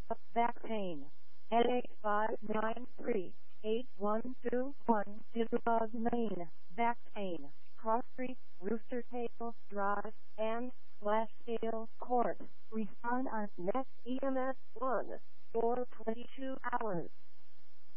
back pain. Headache 593-8121 Jitterbug, Maine. Back pain. Cross Street, Rooster Tail Drive, and Glassdale Court. Respond on Next EMS 1 for 22 hours.